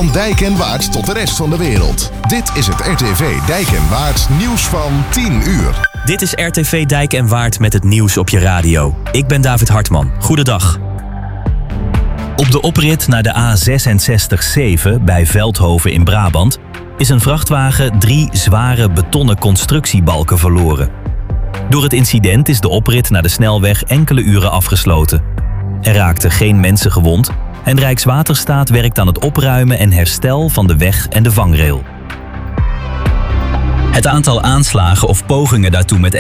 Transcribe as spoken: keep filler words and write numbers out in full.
Van Dijk en Waard tot de rest van de wereld. Dit is het R T V Dijk en Waard nieuws van tien uur. Dit is R T V Dijk en Waard met het nieuws op je radio. Ik ben David Hartman. Goedendag. Op de oprit naar de A zesenzestig zeven bij Veldhoven in Brabant is een vrachtwagen drie zware betonnen constructiebalken verloren. Door het incident is de oprit naar de snelweg enkele uren afgesloten. Er raakten geen mensen gewond en Rijkswaterstaat werkt aan het opruimen en herstel van de weg en de vangrail. Het aantal aanslagen of pogingen daartoe met